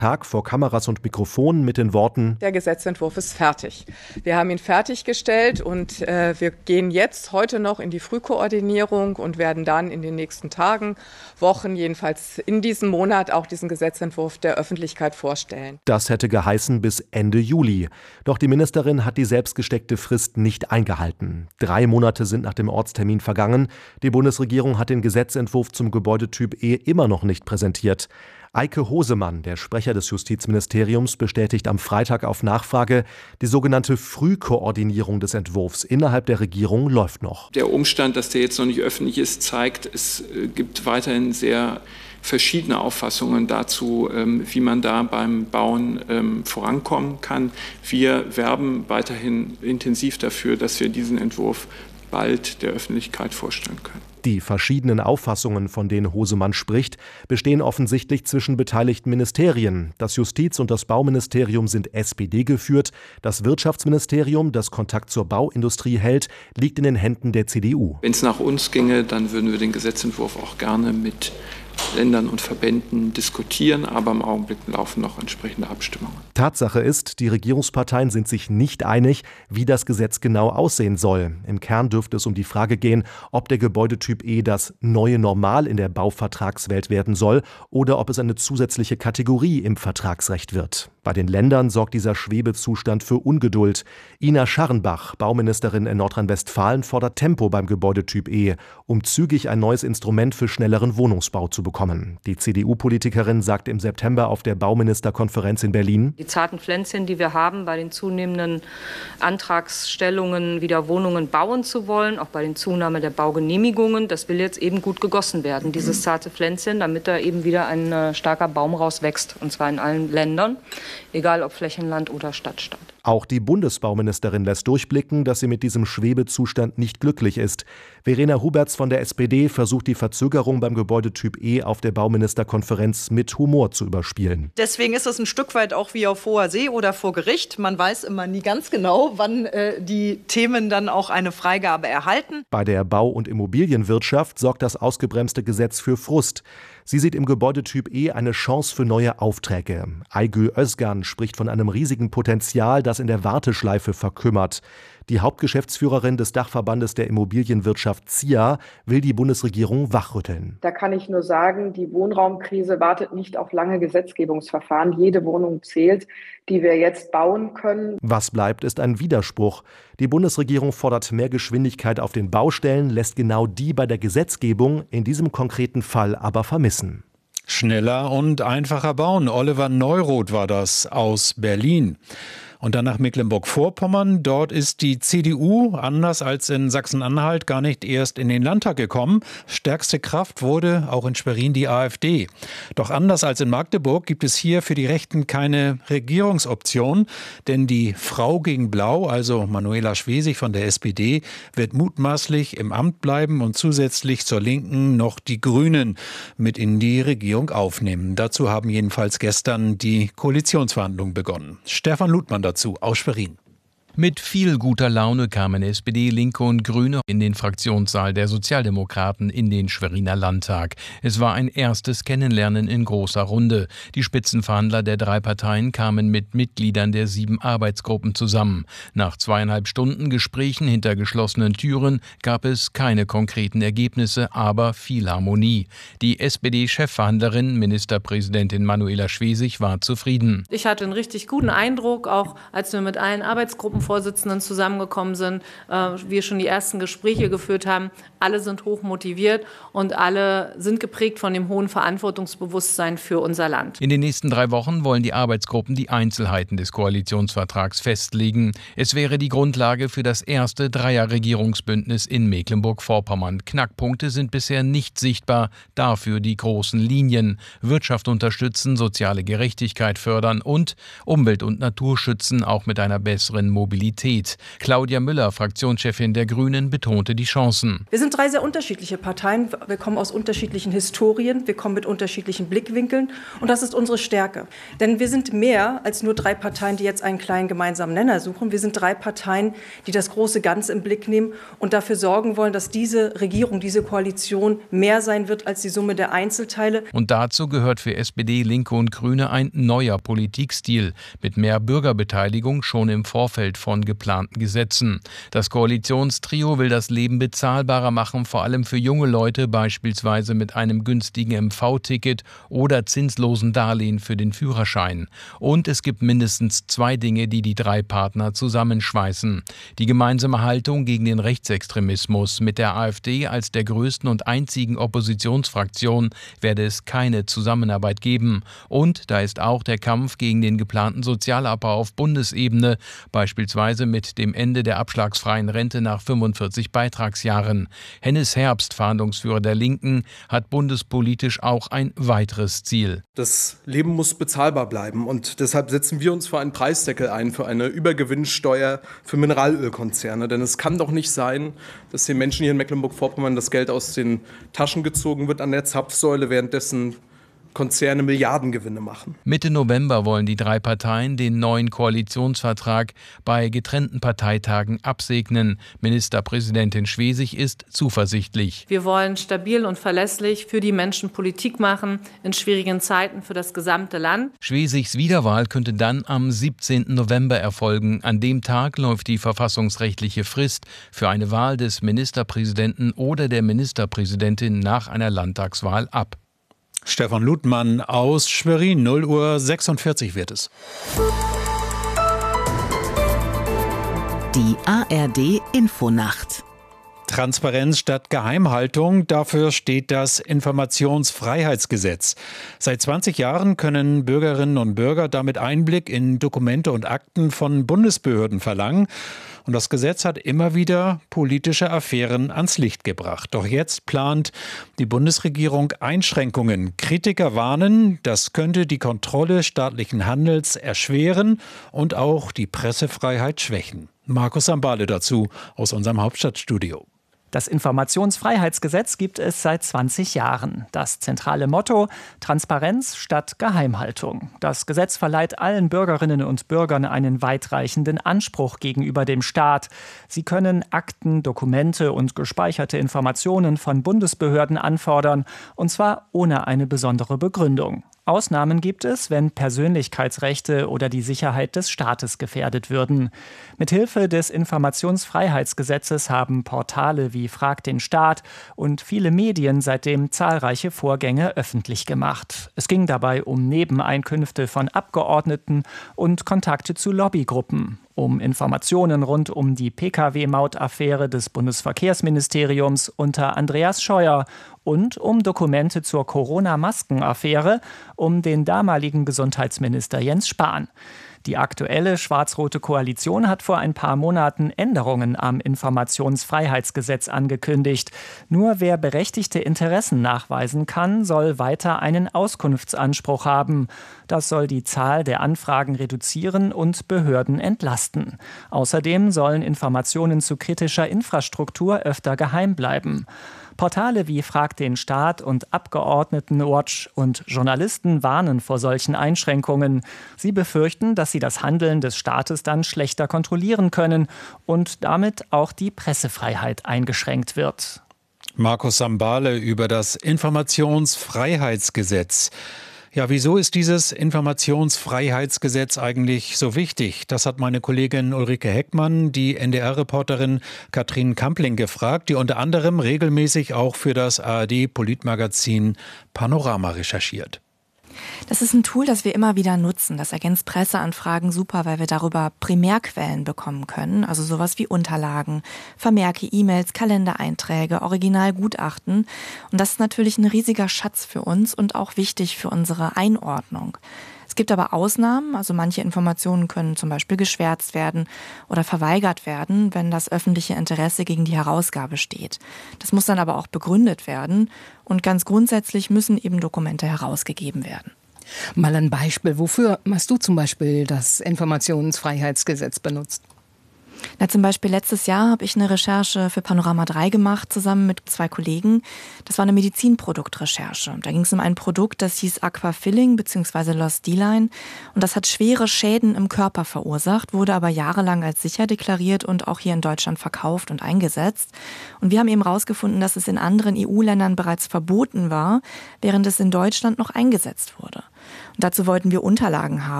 Tag vor Kameras und Mikrofonen mit den Worten: Der Gesetzentwurf ist fertig. Wir haben ihn fertiggestellt und wir gehen jetzt heute noch in die Frühkoordinierung und werden dann in den nächsten Tagen, Wochen, jedenfalls in diesem Monat auch diesen Gesetzentwurf der Öffentlichkeit vorstellen. Das hätte geheißen bis Ende Juli. Doch die Ministerin hat die selbstgesteckte Frist nicht eingehalten. 3 Monate sind nach dem Ortstermin vergangen. Die Bundesregierung hat den Gesetzentwurf zum Gebäudetyp E immer noch nicht präsentiert. Eike Hosemann, der Sprecher des Justizministeriums, bestätigt am Freitag auf Nachfrage, die sogenannte Frühkoordinierung des Entwurfs innerhalb der Regierung läuft noch. Der Umstand, dass der jetzt noch nicht öffentlich ist, zeigt, es gibt weiterhin sehr verschiedene Auffassungen dazu, wie man da beim Bauen vorankommen kann. Wir werben weiterhin intensiv dafür, dass wir diesen Entwurf bald der Öffentlichkeit vorstellen können. Die verschiedenen Auffassungen, von denen Hosemann spricht, bestehen offensichtlich zwischen beteiligten Ministerien. Das Justiz- und das Bauministerium sind SPD geführt. Das Wirtschaftsministerium, das Kontakt zur Bauindustrie hält, liegt in den Händen der CDU. Wenn es nach uns ginge, dann würden wir den Gesetzentwurf auch gerne mit Ländern und Verbänden diskutieren, aber im Augenblick laufen noch entsprechende Abstimmungen. Tatsache ist, die Regierungsparteien sind sich nicht einig, wie das Gesetz genau aussehen soll. Im Kern dürfte es um die Frage gehen, ob der Gebäudetyp E das neue Normal in der Bauvertragswelt werden soll oder ob es eine zusätzliche Kategorie im Vertragsrecht wird. Bei den Ländern sorgt dieser Schwebezustand für Ungeduld. Ina Scharrenbach, Bauministerin in Nordrhein-Westfalen, fordert Tempo beim Gebäudetyp E, um zügig ein neues Instrument für schnelleren Wohnungsbau zu bekommen. Die CDU-Politikerin sagt im September auf der Bauministerkonferenz in Berlin: Die zarten Pflänzchen, die wir haben bei den zunehmenden Antragsstellungen, wieder Wohnungen bauen zu wollen, auch bei den Zunahme der Baugenehmigungen, das will jetzt eben gut gegossen werden, dieses zarte Pflänzchen, damit da eben wieder ein starker Baum rauswächst, und zwar in allen Ländern, egal ob Flächenland oder Stadtstaat. Auch die Bundesbauministerin lässt durchblicken, dass sie mit diesem Schwebezustand nicht glücklich ist. Verena Huberts von der SPD versucht, die Verzögerung beim Gebäudetyp E auf der Bauministerkonferenz mit Humor zu überspielen. Deswegen ist es ein Stück weit auch wie auf hoher See oder vor Gericht. Man weiß immer nie ganz genau, wann die Themen dann auch eine Freigabe erhalten. Bei der Bau- und Immobilienwirtschaft sorgt das ausgebremste Gesetz für Frust. Sie sieht im Gebäudetyp E eine Chance für neue Aufträge. Aygül Özgan spricht von einem riesigen Potenzial, das in der Warteschleife verkümmert. Die Hauptgeschäftsführerin des Dachverbandes der Immobilienwirtschaft ZIA will die Bundesregierung wachrütteln. Da kann ich nur sagen, die Wohnraumkrise wartet nicht auf lange Gesetzgebungsverfahren. Jede Wohnung zählt, die wir jetzt bauen können. Was bleibt, ist ein Widerspruch. Die Bundesregierung fordert mehr Geschwindigkeit auf den Baustellen, lässt genau die bei der Gesetzgebung in diesem konkreten Fall aber vermissen. Schneller und einfacher bauen. Oliver Neuroth war das aus Berlin. Und dann nach Mecklenburg-Vorpommern. Dort ist die CDU, anders als in Sachsen-Anhalt, gar nicht erst in den Landtag gekommen. Stärkste Kraft wurde auch in Schwerin die AfD. Doch anders als in Magdeburg gibt es hier für die Rechten keine Regierungsoption. Denn die Frau gegen Blau, also Manuela Schwesig von der SPD, wird mutmaßlich im Amt bleiben und zusätzlich zur Linken noch die Grünen mit in die Regierung aufnehmen. Dazu haben jedenfalls gestern die Koalitionsverhandlungen begonnen. Stefan Ludmann dazu aus Schwerin. Mit viel guter Laune kamen SPD, Linke und Grüne in den Fraktionssaal der Sozialdemokraten in den Schweriner Landtag. Es war ein erstes Kennenlernen in großer Runde. Die Spitzenverhandler der 3 Parteien kamen mit Mitgliedern der 7 Arbeitsgruppen zusammen. Nach 2,5 Stunden Gesprächen hinter geschlossenen Türen gab es keine konkreten Ergebnisse, aber viel Harmonie. Die SPD-Chefverhandlerin, Ministerpräsidentin Manuela Schwesig, war zufrieden. Ich hatte einen richtig guten Eindruck, auch als wir mit allen Arbeitsgruppen Vorsitzenden zusammengekommen sind, wir schon die ersten Gespräche geführt haben. Alle sind hoch motiviert und alle sind geprägt von dem hohen Verantwortungsbewusstsein für unser Land. In den nächsten 3 Wochen wollen die Arbeitsgruppen die Einzelheiten des Koalitionsvertrags festlegen. Es wäre die Grundlage für das erste Dreierregierungsbündnis in Mecklenburg-Vorpommern. Knackpunkte sind bisher nicht sichtbar, dafür die großen Linien. Wirtschaft unterstützen, soziale Gerechtigkeit fördern und Umwelt und Natur schützen, auch mit einer besseren Mobilität Mobilität. Claudia Müller, Fraktionschefin der Grünen, betonte die Chancen. Wir sind 3 sehr unterschiedliche Parteien. Wir kommen aus unterschiedlichen Historien, wir kommen mit unterschiedlichen Blickwinkeln und das ist unsere Stärke. Denn wir sind mehr als nur 3 Parteien, die jetzt einen kleinen gemeinsamen Nenner suchen. Wir sind 3 Parteien, die das große Ganze im Blick nehmen und dafür sorgen wollen, dass diese Regierung, diese Koalition mehr sein wird als die Summe der Einzelteile. Und dazu gehört für SPD, Linke und Grüne ein neuer Politikstil mit mehr Bürgerbeteiligung schon im Vorfeld von geplanten Gesetzen. Das Koalitionstrio will das Leben bezahlbarer machen, vor allem für junge Leute, beispielsweise mit einem günstigen MV-Ticket oder zinslosen Darlehen für den Führerschein. Und es gibt mindestens 2 Dinge, die die 3 Partner zusammenschweißen. Die gemeinsame Haltung gegen den Rechtsextremismus. Mit der AfD als der größten und einzigen Oppositionsfraktion werde es keine Zusammenarbeit geben. Und da ist auch der Kampf gegen den geplanten Sozialabbau auf Bundesebene, beispielsweise mit dem Ende der abschlagsfreien Rente nach 45 Beitragsjahren. Hennes Herbst, Fahndungsführer der Linken, hat bundespolitisch auch ein weiteres Ziel. Das Leben muss bezahlbar bleiben und deshalb setzen wir uns für einen Preisdeckel ein, für eine Übergewinnsteuer für Mineralölkonzerne. Denn es kann doch nicht sein, dass den Menschen hier in Mecklenburg-Vorpommern das Geld aus den Taschen gezogen wird an der Zapfsäule, währenddessen Konzerne Milliardengewinne machen. Mitte November wollen die 3 Parteien den neuen Koalitionsvertrag bei getrennten Parteitagen absegnen. Ministerpräsidentin Schwesig ist zuversichtlich. Wir wollen stabil und verlässlich für die Menschen Politik machen, in schwierigen Zeiten für das gesamte Land. Schwesigs Wiederwahl könnte dann am 17. November erfolgen. An dem Tag läuft die verfassungsrechtliche Frist für eine Wahl des Ministerpräsidenten oder der Ministerpräsidentin nach einer Landtagswahl ab. Stefan Ludmann aus Schwerin, 0:46 Uhr wird es. Die ARD Infonacht. Transparenz statt Geheimhaltung, dafür steht das Informationsfreiheitsgesetz. Seit 20 Jahren können Bürgerinnen und Bürger damit Einblick in Dokumente und Akten von Bundesbehörden verlangen. Und das Gesetz hat immer wieder politische Affären ans Licht gebracht. Doch jetzt plant die Bundesregierung Einschränkungen. Kritiker warnen, das könnte die Kontrolle staatlichen Handels erschweren und auch die Pressefreiheit schwächen. Markus Sambale dazu aus unserem Hauptstadtstudio. Das Informationsfreiheitsgesetz gibt es seit 20 Jahren. Das zentrale Motto: Transparenz statt Geheimhaltung. Das Gesetz verleiht allen Bürgerinnen und Bürgern einen weitreichenden Anspruch gegenüber dem Staat. Sie können Akten, Dokumente und gespeicherte Informationen von Bundesbehörden anfordern, und zwar ohne eine besondere Begründung. Ausnahmen gibt es, wenn Persönlichkeitsrechte oder die Sicherheit des Staates gefährdet würden. Mithilfe des Informationsfreiheitsgesetzes haben Portale wie Frag den Staat und viele Medien seitdem zahlreiche Vorgänge öffentlich gemacht. Es ging dabei um Nebeneinkünfte von Abgeordneten und Kontakte zu Lobbygruppen, um Informationen rund um die Pkw-Maut-Affäre des Bundesverkehrsministeriums unter Andreas Scheuer und um Dokumente zur Corona-Masken-Affäre um den damaligen Gesundheitsminister Jens Spahn. Die aktuelle schwarz-rote Koalition hat vor ein paar Monaten Änderungen am Informationsfreiheitsgesetz angekündigt. Nur wer berechtigte Interessen nachweisen kann, soll weiter einen Auskunftsanspruch haben. Das soll die Zahl der Anfragen reduzieren und Behörden entlasten. Außerdem sollen Informationen zu kritischer Infrastruktur öfter geheim bleiben. Portale wie Frag den Staat und Abgeordnetenwatch und Journalisten warnen vor solchen Einschränkungen. Sie befürchten, dass sie das Handeln des Staates dann schlechter kontrollieren können und damit auch die Pressefreiheit eingeschränkt wird. Markus Sambale über das Informationsfreiheitsgesetz. Ja, wieso ist dieses Informationsfreiheitsgesetz eigentlich so wichtig? Das hat meine Kollegin Ulrike Heckmann, die NDR-Reporterin Katrin Kampling gefragt, die unter anderem regelmäßig auch für das ARD-Politmagazin Panorama recherchiert. Das ist ein Tool, das wir immer wieder nutzen. Das ergänzt Presseanfragen super, weil wir darüber Primärquellen bekommen können. Also sowas wie Unterlagen, Vermerke, E-Mails, Kalendereinträge, Originalgutachten. Und das ist natürlich ein riesiger Schatz für uns und auch wichtig für unsere Einordnung. Es gibt aber Ausnahmen, also manche Informationen können zum Beispiel geschwärzt werden oder verweigert werden, wenn das öffentliche Interesse gegen die Herausgabe steht. Das muss dann aber auch begründet werden und ganz grundsätzlich müssen eben Dokumente herausgegeben werden. Mal ein Beispiel, wofür hast du zum Beispiel das Informationsfreiheitsgesetz benutzt? Na, zum Beispiel letztes Jahr habe ich eine Recherche für Panorama 3 gemacht, zusammen mit 2 Kollegen. Das war eine Medizinproduktrecherche. Da ging es um ein Produkt, das hieß Aquafilling bzw. Lost D-Line. Und das hat schwere Schäden im Körper verursacht, wurde aber jahrelang als sicher deklariert und auch hier in Deutschland verkauft und eingesetzt. Und wir haben eben herausgefunden, dass es in anderen EU-Ländern bereits verboten war, während es in Deutschland noch eingesetzt wurde. Und dazu wollten wir Unterlagen haben.